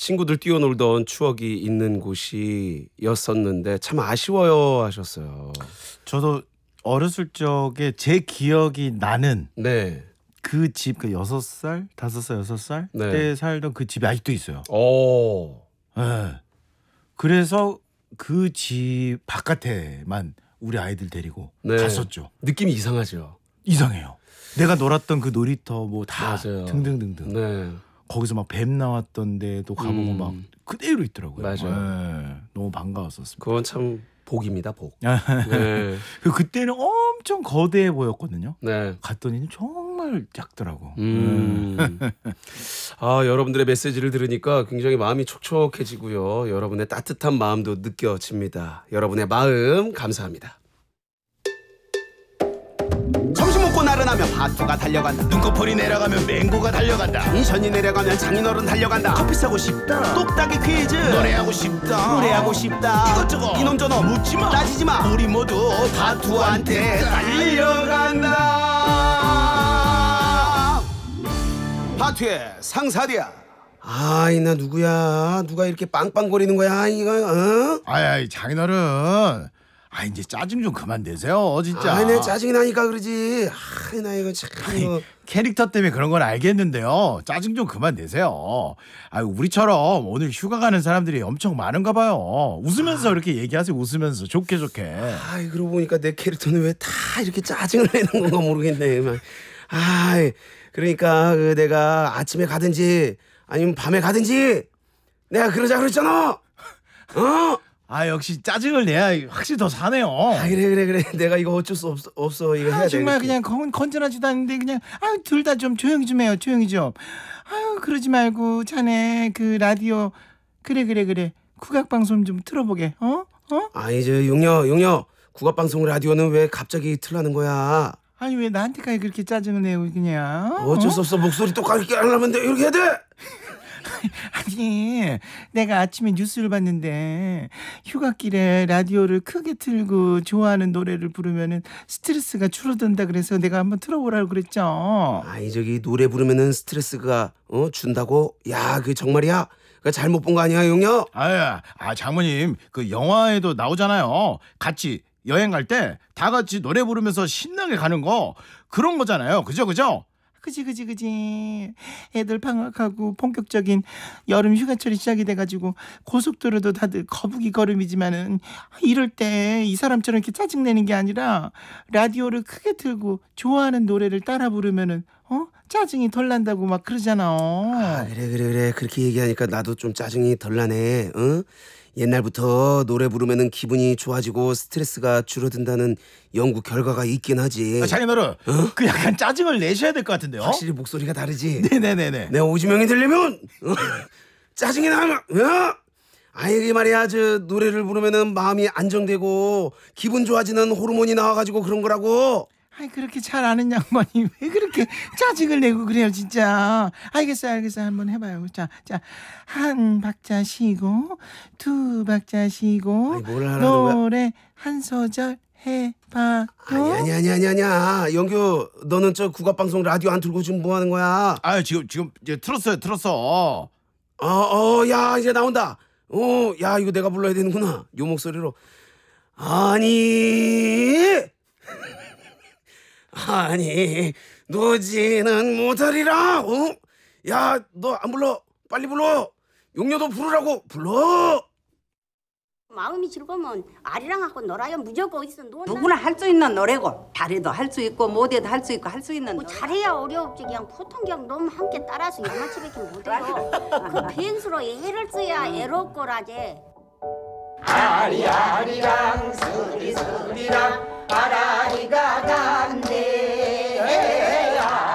친구들 뛰어놀던 추억이 있는 곳이었었는데 참 아쉬워요 하셨어요. 저도 어렸을 적에 제 기억이 나는 네. 그 집, 그 6살, 5살, 6살 네. 때 살던 그 집이 아직도 있어요. 오. 네. 그래서 그 집 바깥에만 우리 아이들 데리고 네. 갔었죠. 느낌이 이상하죠. 이상해요. 내가 놀았던 그 놀이터 뭐 다 맞아요. 등등등등. 네. 거기서 막 뱀 나왔던 데도 가보고 막 그대로 있더라고요. 맞아요. 네. 너무 반가웠었습니다. 그건 참 복입니다, 복. 네. 그때는 엄청 거대해 보였거든요. 네. 갔더니 정말 작더라고. 아, 여러분들의 메시지를 들으니까 굉장히 마음이 촉촉해지고요. 여러분의 따뜻한 마음도 느껴집니다. 여러분의 마음 감사합니다. 점심 먹고 나른하면 파투가 달려간다. 눈꺼풀이 내려가면 맹고가 달려간다. 텐션이 내려가면 장인어른 달려간다. 커피 사고 싶다. 똑딱이 퀴즈. 노래하고 싶다. 노래하고 싶다. 이것저것 이놈저놈 묻지마. 따지지마. 우리 모두 파투한테 달려간다. 파투의 상사리야. 아이, 나 누구야? 누가 이렇게 빵빵거리는 거야? 이거, 어? 아이 장인어른. 이제 짜증 좀 그만 내세요 진짜. 아이, 내 짜증이 나니까 그러지. 아이, 나 이거 참. 이거. 캐릭터 때문에 그런 건 알겠는데요. 짜증 좀 그만 내세요. 우리처럼 오늘 휴가 가는 사람들이 엄청 많은가 봐요. 웃으면서 이렇게 얘기하세요. 웃으면서 좋게. 아이, 그러고 보니까 내 캐릭터는 왜 다 이렇게 짜증을 내는 건가 모르겠네. 아이, 그러니까 그 내가 아침에 가든지 아니면 밤에 가든지 내가 그러자 그랬잖아. 어? 역시 짜증을 내야 확실히 더 사네요. 그래. 내가 이거 어쩔 수 없어. 이거 해야 돼. 정말 그냥 건전하지도 않은데 그냥 둘 다 좀 조용히 좀 해요. 조용히 좀. 그러지 말고 자네 그 라디오 그래. 국악방송 좀 틀어보게. 이제 용녀 국악방송 라디오는 왜 갑자기 틀라는 거야? 왜 나한테까지 그렇게 짜증을 내고 그냥. 어쩔 수 없어. 목소리 똑같게 하려면 이렇게 해야 돼. 내가 아침에 뉴스를 봤는데 휴가길에 라디오를 크게 틀고 좋아하는 노래를 부르면은 스트레스가 줄어든다 그래서 내가 한번 틀어보라고 그랬죠. 저기 노래 부르면은 스트레스가 준다고? 야, 그 정말이야? 그 잘못 본 거 아니야, 용녀? 장모님 그 영화에도 나오잖아요. 같이 여행 갈 때 다 같이 노래 부르면서 신나게 가는 거 그런 거잖아요. 그죠? 그지. 애들 방학하고 본격적인 여름 휴가철이 시작이 돼가지고 고속도로도 다들 거북이 걸음이지만은 이럴 때 이 사람처럼 이렇게 짜증내는 게 아니라 라디오를 크게 틀고 좋아하는 노래를 따라 부르면은 짜증이 덜 난다고 막 그러잖아. 그래. 그렇게 얘기하니까 나도 좀 짜증이 덜 나네. 옛날부터 노래 부르면은 기분이 좋아지고 스트레스가 줄어든다는 연구 결과가 있긴 하지. 장인어른, 그 약간 짜증을 내셔야 될 것 같은데요. 확실히 목소리가 다르지. 네네네. 내 오지명이 들리면 짜증이 나면 이게 말이야. 저 노래를 부르면은 마음이 안정되고 기분 좋아지는 호르몬이 나와가지고 그런 거라고. 그렇게 잘 아는 양반이 왜 그렇게 짜증을 내고 그래요 진짜. 알겠어요. 한번 해봐요. 자, 한 박자 쉬고 두 박자 쉬고 노래 한 소절 해봐요. 아니야. 영규, 너는 저 국악방송 라디오 안 틀고 지금 뭐 하는 거야? 지금 이제 틀었어. 야, 이제 나온다. 야, 이거 내가 불러야 되는구나. 요 목소리로. 아니 노지는 못하리라. 야, 너 안 불러? 빨리 불러. 용녀도 부르라고. 불러. 마음이 즐거우면 아리랑 하고 놀아요. 무조건 어디서 놀아. 누구나 할 수 있는 노래고 잘해도 할 수 있고 못해도 할 수 있고 할 수 있는 뭐 잘해야 어려웠지. 그냥 보통 그냥 너무 함께 따라서 양아치밖에 못해요. 그 변수로 애를 써야 애롭고라제. 아리아리랑 스리스리랑 아라리가 간다.